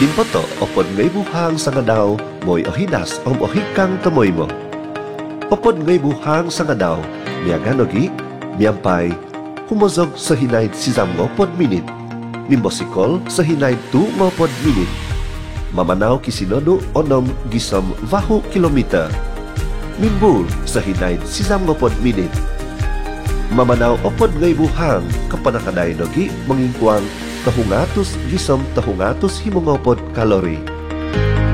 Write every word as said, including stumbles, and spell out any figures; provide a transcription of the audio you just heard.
Dimpoto opod ngay buhang sa nga daw mo'y ohidas om ohikang tamoy mo. Opod ngay buhang sa nga daw niya ganogi, niyampay, humozog sa hinayd sisam ngopod minit, nimbosikol sa hinayd tu ngopod minit. Mamanaw kisinodo onom gisom vahu kilometer. Mimbul sa hinayd sisam ngopod minit. Mamanaw opod ngay buhang kapanakaday nogi mangingkwang tahungatus gisom tahungatus himongopod kalori.